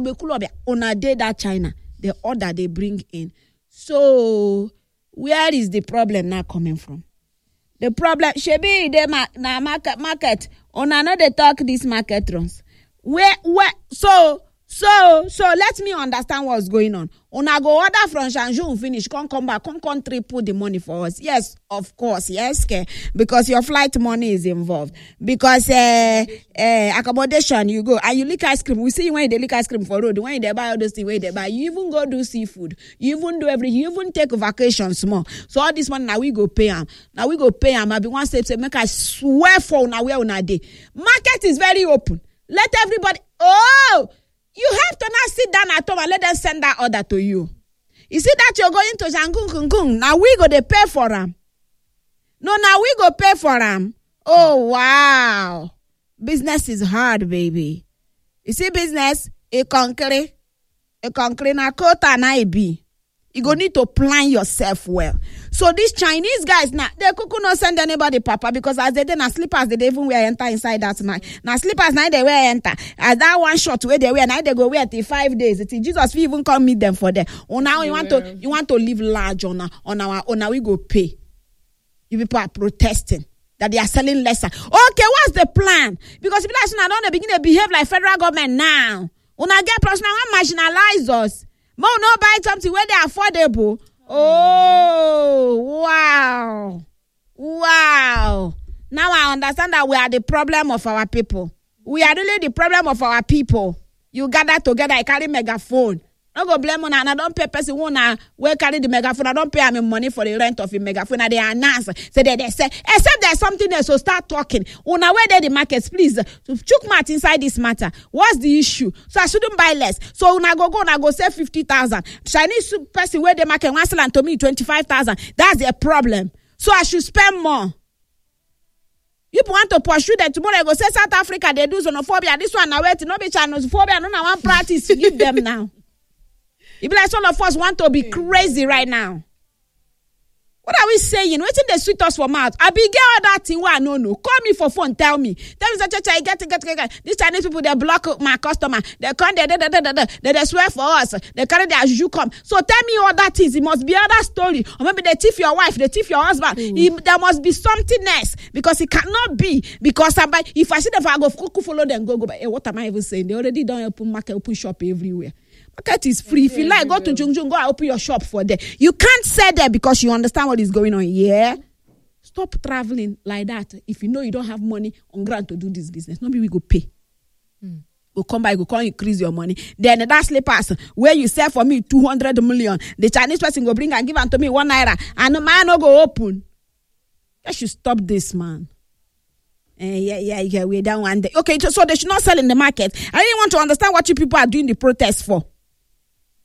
a day that China, the order they bring in. So where is the problem now coming from? The problem shebi the market. On another talk this market runs. Where so let me understand what's going on. Una go order from Shanju finish, come back, come triple the money for us. Yes, of course, yes, because your flight money is involved. Because accommodation, you go and you lick ice cream. We see you when they lick ice cream for road, when they buy all those things where they buy. You even go do seafood. You even do everything. You even take vacations more. So all this money now we go pay them. Now we go pay them. I be one say make I swear for now where una day. Market is very open. Let everybody. Oh. You have to not sit down at home and let them send that order to you. You see that you're going to Jangung. Now we go to pay for them. No, now we go pay for them. Oh, wow. Business is hard, baby. You see business, a concrete na quota na be. You go need to plan yourself well. So these Chinese guys now, they could not send anybody, Papa, because as they did na slippers, they even wear enter inside that night. Now slippers now they wear enter. As that one shot where they wear, now they go wear till 5 days. It's Jesus will even come meet them for them. Oh, now you want to live large on our we go pay. You people are protesting that they are selling lesser. Okay, what's the plan? Because if that's not don't begin to behave like federal government now. Una get plus now marginalize us. More no buy something where they are affordable. Oh, wow. Now I understand that we are the problem of our people. We are really the problem of our people. You gather together, I carry megaphone. I go blame on and I don't pay person who will carry the megaphone. I don't pay them money for the rent of the megaphone. And they announce. So they say, except there's something else, so start talking. Una where they the markets, please. Chook mat inside this matter. What's the issue? So I shouldn't buy less. So una go save 50,000. Chinese person where the market wants to land to me 25,000. That's a problem. So I should spend more. You want to pursue them tomorrow. I go say South Africa, they do xenophobia. This one now wait, no be xenophobia. No, I want practice to give them now. It be like some of us want to be crazy right now. What are we saying? Waiting the sweet us for mouth. I be get all that thing where I no. Call me for phone, tell me. Tell me that I get. These Chinese people, they block my customer. They come, they swear for us. They carry their you come. So tell me all that things. It must be other story. Or maybe they thief your wife, they thief your husband. There must be something else. Because it cannot be. Because if I see them, I go follow them, go. But hey, what am I even saying? They already don't open market, open shop everywhere. Market is free. If you like, go to Jungjung, go and open your shop for them. You can't sell there because you understand what is going on. Yeah? Stop traveling like that. If you know you don't have money on ground to do this business, nobody will go pay. Go come by, go come increase your money. Then that slippers where you sell for me 200 million, the Chinese person go bring and give unto me 1 naira, and the man no go open. You should stop this, man. Yeah, we're down one day. Okay, so they should not sell in the market. I really want to understand what you people are doing the protest for.